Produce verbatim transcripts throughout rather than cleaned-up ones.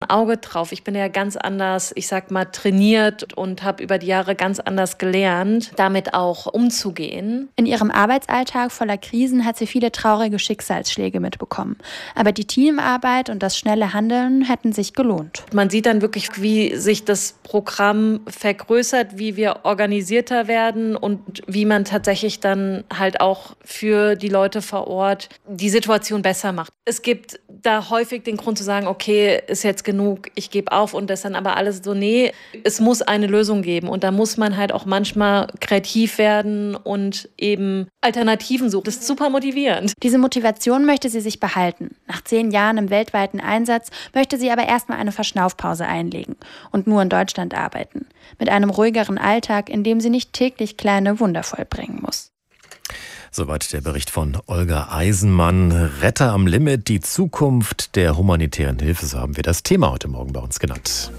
Auge drauf. Ich bin ja ganz anders, ich sag mal, trainiert und habe über die Jahre ganz anders gelernt, damit auch umzugehen. In ihrem Arbeitsalltag voller Krisen hat sie viele traurige Schicksalsschläge mitbekommen. Aber die Teamarbeit und das schnelle Handeln hätten sich gelohnt. Man sieht dann wirklich, wie sich das Programm vergrößert, wie wir organisierter werden und wie man tatsächlich dann halt auch für die Leute vor Ort die Situation besser macht. Es gibt da häufig den Grund zu sagen, okay, ist jetzt genug, ich gebe auf, und das dann aber alles so, nee, es muss eine Lösung geben, und da muss man halt auch manchmal kreativ werden und eben Alternativen suchen. Das ist super motivierend. Diese Motivation möchte sie sich behalten. Nach zehn Jahren im weltweiten Einsatz möchte sie aber erstmal eine Verschnaufpause einlegen und nur in Deutschland arbeiten. Mit einem ruhigeren Alltag, in dem sie nicht täglich kleine Wunder vollbringen muss. Soweit der Bericht von Olga Eisenmann. Retter am Limit, die Zukunft der humanitären Hilfe, so haben wir das Thema heute Morgen bei uns genannt.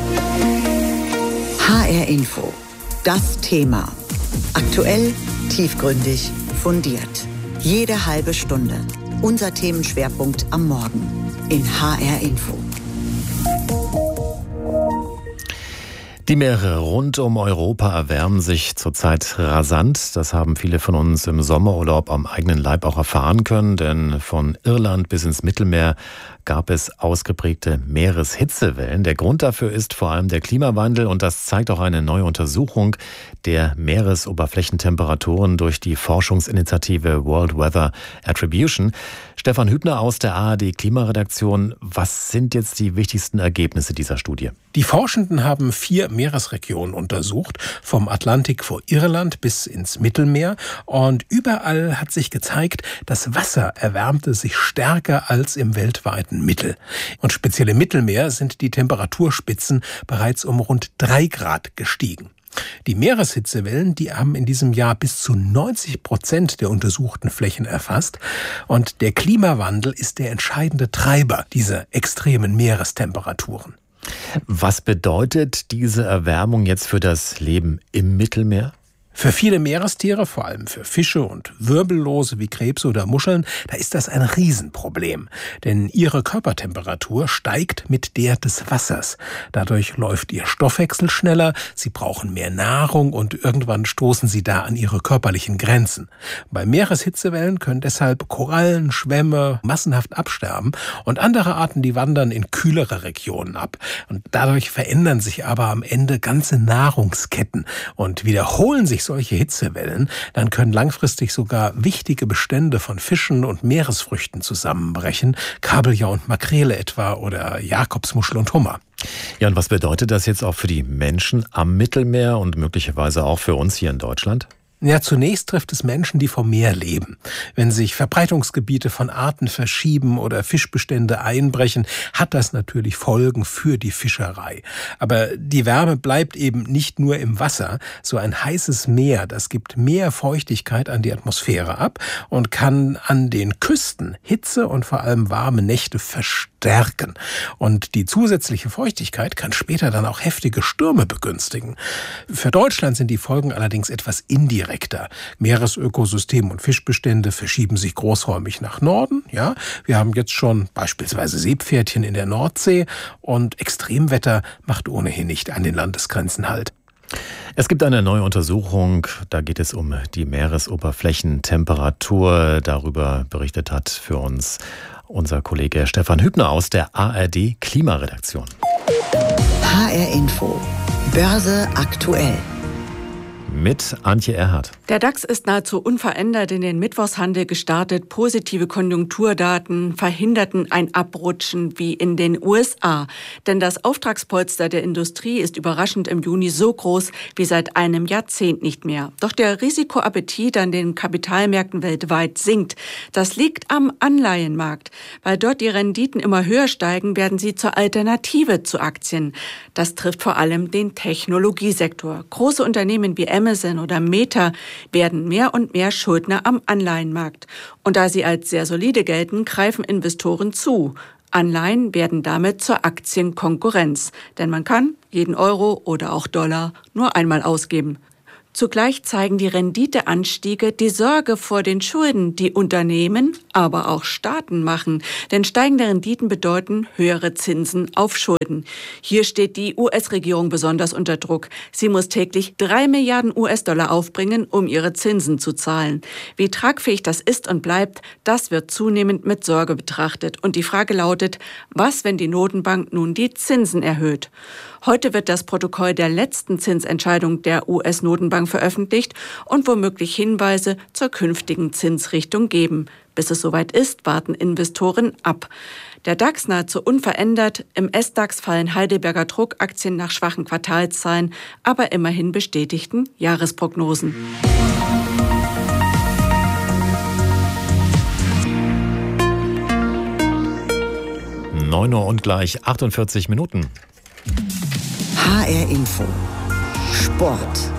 H R Info, das Thema. Aktuell, tiefgründig, fundiert. Jede halbe Stunde. Unser Themenschwerpunkt am Morgen in H R Info. Die Meere rund um Europa erwärmen sich zurzeit rasant. Das haben viele von uns im Sommerurlaub am eigenen Leib auch erfahren können, denn von Irland bis ins Mittelmeer gab es ausgeprägte Meereshitzewellen. Der Grund dafür ist vor allem der Klimawandel, und das zeigt auch eine neue Untersuchung der Meeresoberflächentemperaturen durch die Forschungsinitiative World Weather Attribution. Stefan Hübner aus der A R D Klimaredaktion. Was sind jetzt die wichtigsten Ergebnisse dieser Studie? Die Forschenden haben vier Meeresregionen untersucht, vom Atlantik vor Irland bis ins Mittelmeer. Und überall hat sich gezeigt, das Wasser erwärmte sich stärker als im weltweiten Mittel. Und speziell im Mittelmeer sind die Temperaturspitzen bereits um rund drei Grad gestiegen. Die Meereshitzewellen, die haben in diesem Jahr bis zu neunzig Prozent der untersuchten Flächen erfasst. Und der Klimawandel ist der entscheidende Treiber dieser extremen Meerestemperaturen. Was bedeutet diese Erwärmung jetzt für das Leben im Mittelmeer? Für viele Meerestiere, vor allem für Fische und Wirbellose wie Krebse oder Muscheln, da ist das ein Riesenproblem. Denn ihre Körpertemperatur steigt mit der des Wassers. Dadurch läuft ihr Stoffwechsel schneller, sie brauchen mehr Nahrung und irgendwann stoßen sie da an ihre körperlichen Grenzen. Bei Meereshitzewellen können deshalb Korallen, Schwämme massenhaft absterben, und andere Arten, die wandern in kühlere Regionen ab. Und dadurch verändern sich aber am Ende ganze Nahrungsketten und wiederholen sich solche Hitzewellen, dann können langfristig sogar wichtige Bestände von Fischen und Meeresfrüchten zusammenbrechen, Kabeljau und Makrele etwa oder Jakobsmuschel und Hummer. Ja, und was bedeutet das jetzt auch für die Menschen am Mittelmeer und möglicherweise auch für uns hier in Deutschland? Ja, zunächst trifft es Menschen, die vom Meer leben. Wenn sich Verbreitungsgebiete von Arten verschieben oder Fischbestände einbrechen, hat das natürlich Folgen für die Fischerei. Aber die Wärme bleibt eben nicht nur im Wasser. So ein heißes Meer, das gibt mehr Feuchtigkeit an die Atmosphäre ab und kann an den Küsten Hitze und vor allem warme Nächte verstärken. Und die zusätzliche Feuchtigkeit kann später dann auch heftige Stürme begünstigen. Für Deutschland sind die Folgen allerdings etwas indirekt. Meeresökosystem und Fischbestände verschieben sich großräumig nach Norden. Ja, wir haben jetzt schon beispielsweise Seepferdchen in der Nordsee, und Extremwetter macht ohnehin nicht an den Landesgrenzen Halt. Es gibt eine neue Untersuchung, da geht es um die Meeresoberflächentemperatur. Darüber berichtet hat für uns unser Kollege Stefan Hübner aus der A R D Klimaredaktion. H R Info, Börse aktuell. Mit Antje Erhardt. Der DAX ist nahezu unverändert in den Mittwochshandel gestartet. Positive Konjunkturdaten verhinderten ein Abrutschen wie in den U S A. Denn das Auftragspolster der Industrie ist überraschend im Juni so groß wie seit einem Jahrzehnt nicht mehr. Doch der Risikoappetit an den Kapitalmärkten weltweit sinkt. Das liegt am Anleihenmarkt. Weil dort die Renditen immer höher steigen, werden sie zur Alternative zu Aktien. Das trifft vor allem den Technologiesektor. Große Unternehmen wie Amazon oder Meta werden mehr und mehr Schuldner am Anleihenmarkt. Und da sie als sehr solide gelten, greifen Investoren zu. Anleihen werden damit zur Aktienkonkurrenz. Denn man kann jeden Euro oder auch Dollar nur einmal ausgeben. Zugleich zeigen die Renditeanstiege die Sorge vor den Schulden, die Unternehmen, aber auch Staaten machen. Denn steigende Renditen bedeuten höhere Zinsen auf Schulden. Hier steht die U S-Regierung besonders unter Druck. Sie muss täglich drei Milliarden U S-Dollar aufbringen, um ihre Zinsen zu zahlen. Wie tragfähig das ist und bleibt, das wird zunehmend mit Sorge betrachtet. Und die Frage lautet, was, wenn die Notenbank nun die Zinsen erhöht? Heute wird das Protokoll der letzten Zinsentscheidung der U S-Notenbank veröffentlicht und womöglich Hinweise zur künftigen Zinsrichtung geben. Bis es soweit ist, warten Investoren ab. Der DAX nahezu unverändert, im S-DAX fallen Heidelberger Druckaktien nach schwachen Quartalszahlen, aber immerhin bestätigten Jahresprognosen. neun Uhr und gleich achtundvierzig Minuten. H R Info. Sport.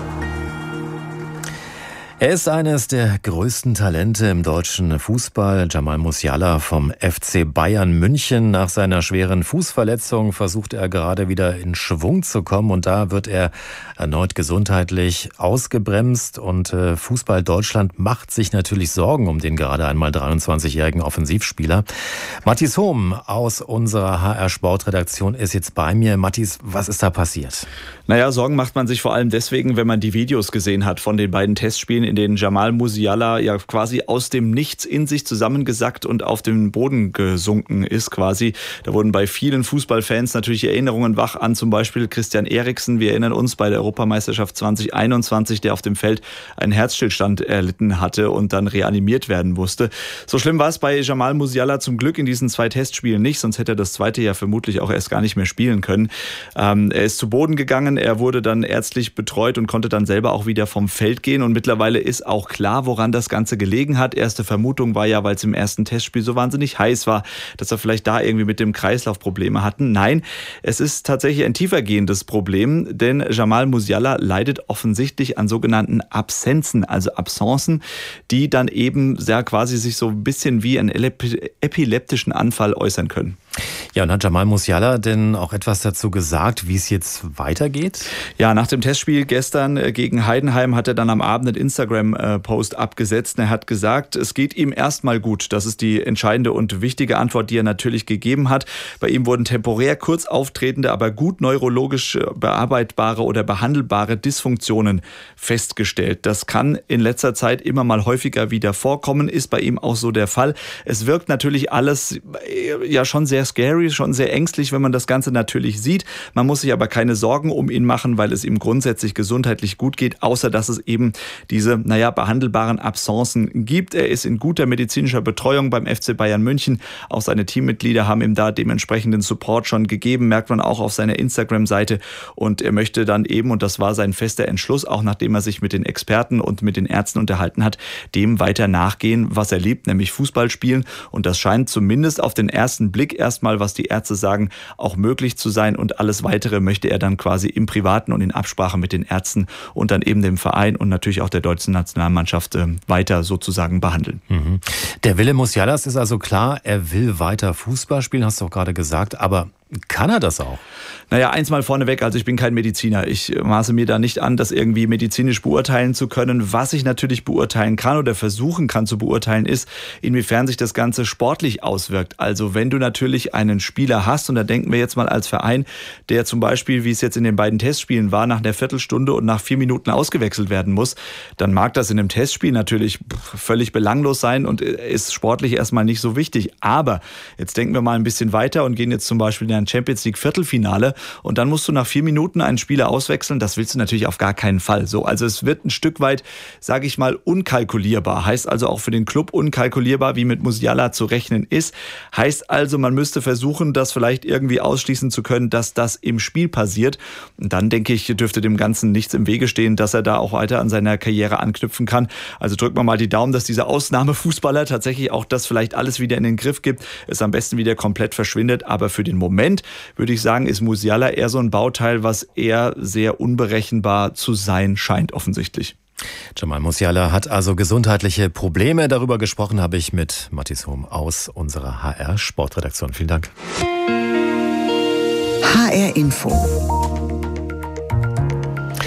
Er ist eines der größten Talente im deutschen Fußball. Jamal Musiala vom F C Bayern München. Nach seiner schweren Fußverletzung versucht er gerade wieder in Schwung zu kommen. Und da wird er erneut gesundheitlich ausgebremst. Und Fußball Deutschland macht sich natürlich Sorgen um den gerade einmal dreiundzwanzigjährigen Offensivspieler. Mathis Hohm aus unserer H R-Sportredaktion ist jetzt bei mir. Mathis, was ist da passiert? Naja, Sorgen macht man sich vor allem deswegen, wenn man die Videos gesehen hat von den beiden Testspielen, in denen Jamal Musiala ja quasi aus dem Nichts in sich zusammengesackt und auf den Boden gesunken ist quasi. Da wurden bei vielen Fußballfans natürlich Erinnerungen wach an zum Beispiel Christian Eriksen. Wir erinnern uns bei der Europameisterschaft zwanzig einundzwanzig, der auf dem Feld einen Herzstillstand erlitten hatte und dann reanimiert werden musste. So schlimm war es bei Jamal Musiala zum Glück in diesen zwei Testspielen nicht, sonst hätte er das zweite ja vermutlich auch erst gar nicht mehr spielen können. Ähm, er ist zu Boden gegangen, er wurde dann ärztlich betreut und konnte dann selber auch wieder vom Feld gehen und mittlerweile ist auch klar, woran das Ganze gelegen hat. Erste Vermutung war ja, weil es im ersten Testspiel so wahnsinnig heiß war, dass er vielleicht da irgendwie mit dem Kreislauf Probleme hatten. Nein, es ist tatsächlich ein tiefergehendes Problem, denn Jamal Musiala leidet offensichtlich an sogenannten Absenzen, also Absencen, die dann eben sehr quasi sich so ein bisschen wie einen epileptischen Anfall äußern können. Ja, und hat Jamal Musiala denn auch etwas dazu gesagt, wie es jetzt weitergeht? Ja, nach dem Testspiel gestern gegen Heidenheim hat er dann am Abend einen Instagram-Post abgesetzt. Er hat gesagt, es geht ihm erstmal gut. Das ist die entscheidende und wichtige Antwort, die er natürlich gegeben hat. Bei ihm wurden temporär kurz auftretende, aber gut neurologisch bearbeitbare oder behandelbare Dysfunktionen festgestellt. Das kann in letzter Zeit immer mal häufiger wieder vorkommen, ist bei ihm auch so der Fall. Es wirkt natürlich alles ja schon sehr scary, schon sehr ängstlich, wenn man das Ganze natürlich sieht. Man muss sich aber keine Sorgen um ihn machen, weil es ihm grundsätzlich gesundheitlich gut geht, außer dass es eben diese, naja, behandelbaren Absencen gibt. Er ist in guter medizinischer Betreuung beim F C Bayern München. Auch seine Teammitglieder haben ihm da dementsprechenden Support schon gegeben, merkt man auch auf seiner Instagram-Seite. Und er möchte dann eben, und das war sein fester Entschluss, auch nachdem er sich mit den Experten und mit den Ärzten unterhalten hat, dem weiter nachgehen, was er liebt, nämlich Fußball spielen. Und das scheint zumindest auf den ersten Blick erstmal, was die Ärzte sagen, auch möglich zu sein. Und alles Weitere möchte er dann quasi im Privaten und in Absprache mit den Ärzten und dann eben dem Verein und natürlich auch der deutschen Nationalmannschaft äh, weiter sozusagen behandeln. Mhm. Der Wille Musialas ist also klar, er will weiter Fußball spielen, hast du auch gerade gesagt, aber kann er das auch? Naja, eins mal vorneweg, also ich bin kein Mediziner. Ich maße mir da nicht an, das irgendwie medizinisch beurteilen zu können. Was ich natürlich beurteilen kann oder versuchen kann zu beurteilen, ist, inwiefern sich das Ganze sportlich auswirkt. Also wenn du natürlich einen Spieler hast, und da denken wir jetzt mal als Verein, der zum Beispiel, wie es jetzt in den beiden Testspielen war, nach einer Viertelstunde und nach vier Minuten ausgewechselt werden muss, dann mag das in einem Testspiel natürlich völlig belanglos sein und ist sportlich erstmal nicht so wichtig. Aber jetzt denken wir mal ein bisschen weiter und gehen jetzt zum Beispiel in ein Champions League Viertelfinale und dann musst du nach vier Minuten einen Spieler auswechseln. Das willst du natürlich auf gar keinen Fall. So, also es wird ein Stück weit, sage ich mal, unkalkulierbar. Heißt also auch für den Club unkalkulierbar, wie mit Musiala zu rechnen ist. Heißt also, man müsste versuchen, das vielleicht irgendwie ausschließen zu können, dass das im Spiel passiert. Und dann, denke ich, dürfte dem Ganzen nichts im Wege stehen, dass er da auch weiter an seiner Karriere anknüpfen kann. Also drücken wir mal die Daumen, dass dieser Ausnahmefußballer tatsächlich auch das vielleicht alles wieder in den Griff gibt, es am besten wieder komplett verschwindet. Aber für den Moment, würde ich sagen, ist Musiala eher so ein Bauteil, was eher sehr unberechenbar zu sein scheint, offensichtlich. Jamal Musiala hat also gesundheitliche Probleme. Darüber gesprochen habe ich mit Mathis Hohm aus unserer H R-Sportredaktion. Vielen Dank. H R Info.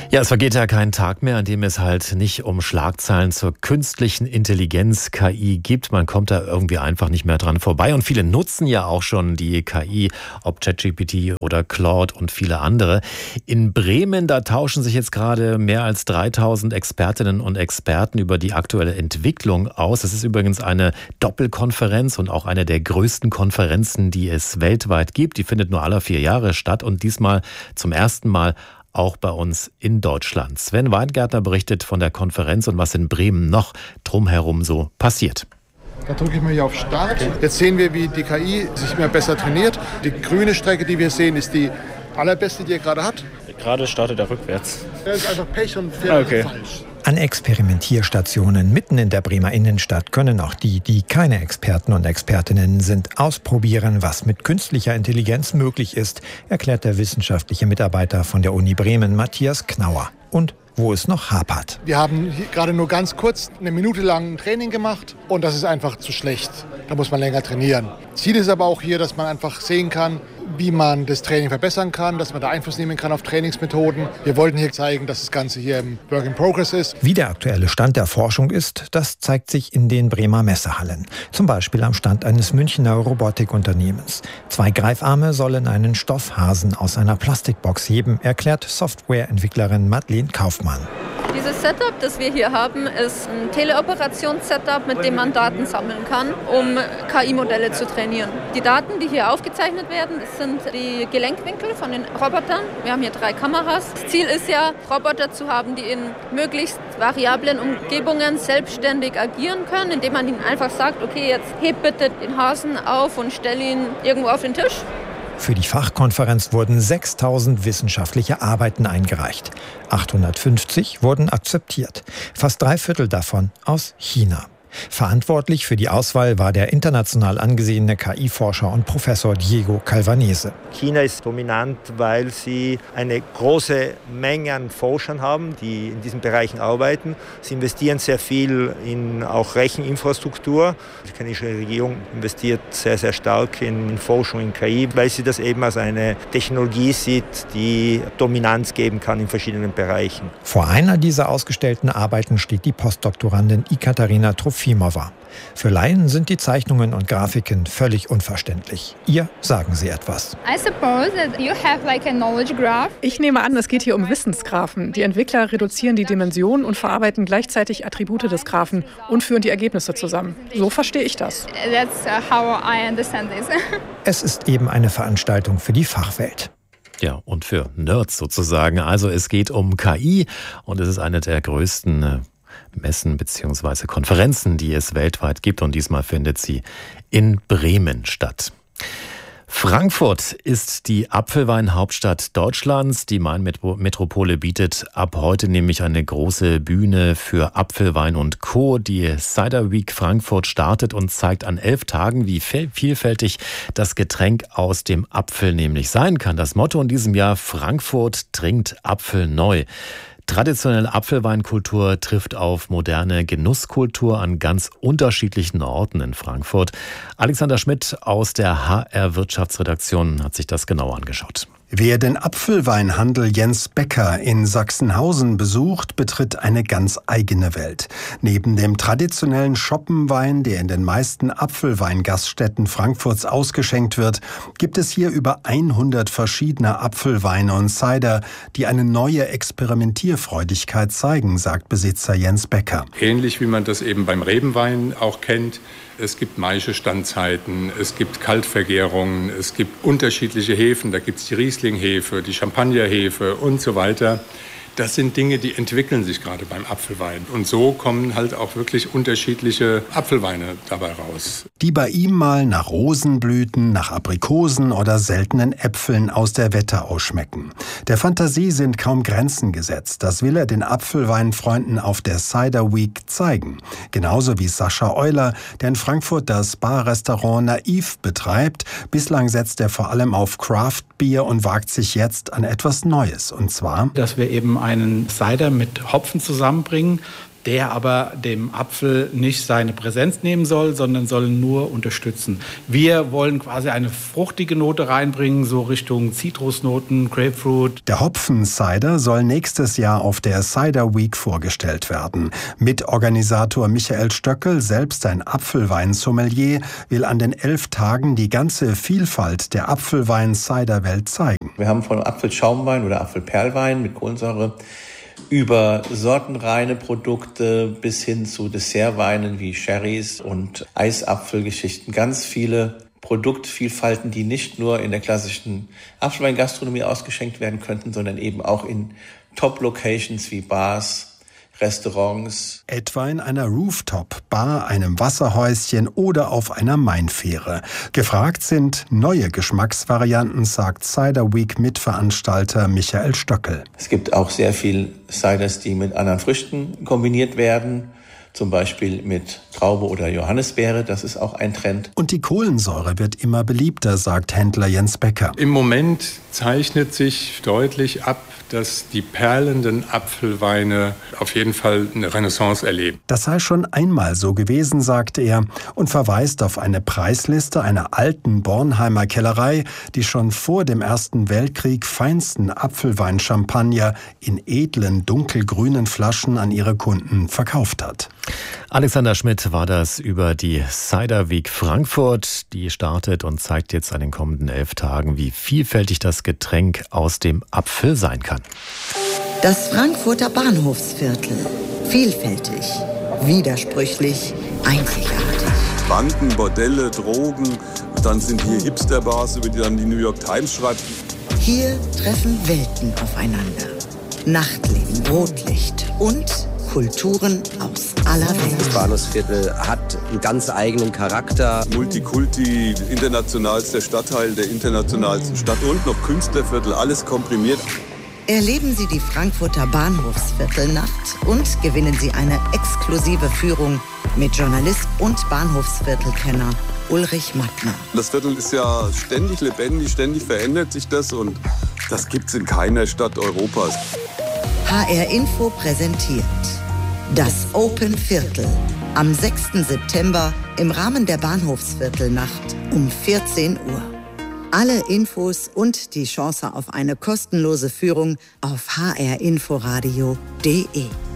Ja, es vergeht ja kein Tag mehr, an dem es halt nicht um Schlagzeilen zur künstlichen Intelligenz, K I, gibt. Man kommt da irgendwie einfach nicht mehr dran vorbei. Und viele nutzen ja auch schon die K I, ob ChatGPT oder Claude und viele andere. In Bremen, da tauschen sich jetzt gerade mehr als dreitausend Expertinnen und Experten über die aktuelle Entwicklung aus. Es ist übrigens eine Doppelkonferenz und auch eine der größten Konferenzen, die es weltweit gibt. Die findet nur alle vier Jahre statt und diesmal zum ersten Mal auch bei uns in Deutschland. Sven Weingärtner berichtet von der Konferenz und was in Bremen noch drumherum so passiert. Da drücke ich mal hier auf Start. Jetzt sehen wir, wie die K I sich immer besser trainiert. Die grüne Strecke, die wir sehen, ist die allerbeste, die er gerade hat. Gerade startet er rückwärts. Das ist einfach Pech und fährt okay. falsch. An Experimentierstationen mitten in der Bremer Innenstadt können auch die, die keine Experten und Expertinnen sind, ausprobieren, was mit künstlicher Intelligenz möglich ist, erklärt der wissenschaftliche Mitarbeiter von der Uni Bremen, Matthias Knauer. Und wo es noch hapert. Wir haben hier gerade nur ganz kurz eine Minute lang ein Training gemacht und das ist einfach zu schlecht. Da muss man länger trainieren. Ziel ist aber auch hier, dass man einfach sehen kann, wie man das Training verbessern kann, dass man da Einfluss nehmen kann auf Trainingsmethoden. Wir wollten hier zeigen, dass das Ganze hier im Work in Progress ist. Wie der aktuelle Stand der Forschung ist, das zeigt sich in den Bremer Messehallen. Zum Beispiel am Stand eines Münchner Robotikunternehmens. Zwei Greifarme sollen einen Stoffhasen aus einer Plastikbox heben, erklärt Softwareentwicklerin Madeleine Kaufmann. Dieses Setup, das wir hier haben, ist ein Teleoperations-Setup, mit dem man Daten sammeln kann, um K I-Modelle zu trainieren. Die Daten, die hier aufgezeichnet werden, das sind die Gelenkwinkel von den Robotern. Wir haben hier drei Kameras. Das Ziel ist ja, Roboter zu haben, die in möglichst variablen Umgebungen selbstständig agieren können, indem man ihnen einfach sagt, okay, jetzt heb bitte den Hasen auf und stell ihn irgendwo auf den Tisch. Für die Fachkonferenz wurden sechstausend wissenschaftliche Arbeiten eingereicht. achthundertfünfzig wurden akzeptiert. Fast drei Viertel davon aus China. Verantwortlich für die Auswahl war der international angesehene K I-Forscher und Professor Diego Calvanese. China ist dominant, weil sie eine große Menge an Forschern haben, die in diesen Bereichen arbeiten. Sie investieren sehr viel in auch Recheninfrastruktur. Die chinesische Regierung investiert sehr, sehr stark in Forschung in K I, weil sie das eben als eine Technologie sieht, die Dominanz geben kann in verschiedenen Bereichen. Vor einer dieser ausgestellten Arbeiten steht die Postdoktorandin Ekaterina Trofimova. Für Laien sind die Zeichnungen und Grafiken völlig unverständlich. Ihr sagen sie etwas. Ich nehme an, es geht hier um Wissensgraphen. Die Entwickler reduzieren die Dimensionen und verarbeiten gleichzeitig Attribute des Graphen und führen die Ergebnisse zusammen. So verstehe ich das. Es ist eben eine Veranstaltung für die Fachwelt. Ja, und für Nerds sozusagen. Also es geht um K I und es ist eine der größten Messen bzw. Konferenzen, die es weltweit gibt. Und diesmal findet sie in Bremen statt. Frankfurt ist die Apfelweinhauptstadt Deutschlands. Die Main-Metropole bietet ab heute nämlich eine große Bühne für Apfelwein und Co. Die Cider Week Frankfurt startet und zeigt an elf Tagen, wie vielfältig das Getränk aus dem Apfel nämlich sein kann. Das Motto in diesem Jahr: Frankfurt trinkt Apfel neu. Traditionelle Apfelweinkultur trifft auf moderne Genusskultur an ganz unterschiedlichen Orten in Frankfurt. Alexander Schmidt aus der H R-Wirtschaftsredaktion hat sich das genau angeschaut. Wer den Apfelweinhandel Jens Becker in Sachsenhausen besucht, betritt eine ganz eigene Welt. Neben dem traditionellen Schoppenwein, der in den meisten Apfelweingaststätten Frankfurts ausgeschenkt wird, gibt es hier über hundert verschiedene Apfelweine und Cider, die eine neue Experimentierfreudigkeit zeigen, sagt Besitzer Jens Becker. Ähnlich wie man das eben beim Rebenwein auch kennt. Es gibt Maischestandzeiten, es gibt Kaltvergärungen, es gibt unterschiedliche Hefen. Da gibt es die Riesling-Hefe, die Champagner-Hefe und so weiter. Das sind Dinge, die entwickeln sich gerade beim Apfelwein. Und so kommen halt auch wirklich unterschiedliche Apfelweine dabei raus. Die bei ihm mal nach Rosenblüten, nach Aprikosen oder seltenen Äpfeln aus der Wetterau schmecken. Der Fantasie sind kaum Grenzen gesetzt. Das will er den Apfelweinfreunden auf der Cider Week zeigen. Genauso wie Sascha Euler, der in Frankfurt das Bar-Restaurant Naiv betreibt. Bislang setzt er vor allem auf Craft-Bier und wagt sich jetzt an etwas Neues. Und zwar, dass wir eben einen Cider mit Hopfen zusammenbringen, der aber dem Apfel nicht seine Präsenz nehmen soll, sondern soll nur unterstützen. Wir wollen quasi eine fruchtige Note reinbringen, so Richtung Zitrusnoten, Grapefruit. Der Hopfen-Cider soll nächstes Jahr auf der Cider Week vorgestellt werden. Mitorganisator Michael Stöckel, selbst ein Apfelwein-Sommelier, will an den elf Tagen die ganze Vielfalt der Apfelwein-Cider-Welt zeigen. Wir haben von Apfelschaumwein oder Apfelperlwein mit Kohlensäure über sortenreine Produkte bis hin zu Dessertweinen wie Sherrys und Eisapfelgeschichten. Ganz viele Produktvielfalten, die nicht nur in der klassischen Apfelweingastronomie ausgeschenkt werden könnten, sondern eben auch in Top-Locations wie Bars, Restaurants. Etwa in einer Rooftop-Bar, einem Wasserhäuschen oder auf einer Mainfähre. Gefragt sind neue Geschmacksvarianten, sagt Cider Week Mitveranstalter Michael Stöckel. Es gibt auch sehr viel Ciders, die mit anderen Früchten kombiniert werden. Zum Beispiel mit Traube oder Johannisbeere, das ist auch ein Trend. Und die Kohlensäure wird immer beliebter, sagt Händler Jens Becker. Im Moment zeichnet sich deutlich ab, dass die perlenden Apfelweine auf jeden Fall eine Renaissance erleben. Das sei schon einmal so gewesen, sagte er und verweist auf eine Preisliste einer alten Bornheimer Kellerei, die schon vor dem Ersten Weltkrieg feinsten Apfelwein-Champagner in edlen dunkelgrünen Flaschen an ihre Kunden verkauft hat. Alexander Schmidt war das über die Cider Week Frankfurt. Die startet und zeigt jetzt an den kommenden elf Tagen, wie vielfältig das Getränk aus dem Apfel sein kann. Das Frankfurter Bahnhofsviertel. Vielfältig, widersprüchlich, einzigartig. Banken, Bordelle, Drogen, dann sind hier Hipsterbars, über die dann die New York Times schreibt. Hier treffen Welten aufeinander. Nachtleben, Rotlicht und Kulturen aus aller Welt. Das Bahnhofsviertel hat einen ganz eigenen Charakter. Multikulti, internationalster Stadtteil der internationalsten Stadt und noch Künstlerviertel, alles komprimiert. Erleben Sie die Frankfurter Bahnhofsviertelnacht und gewinnen Sie eine exklusive Führung mit Journalist und Bahnhofsviertelkenner Ulrich Mattner. Das Viertel ist ja ständig lebendig, ständig verändert sich das und das gibt's in keiner Stadt Europas. H R Info präsentiert das Open Viertel am sechsten September im Rahmen der Bahnhofsviertelnacht um vierzehn Uhr. Alle Infos und die Chance auf eine kostenlose Führung auf h r inforadio punkt d e.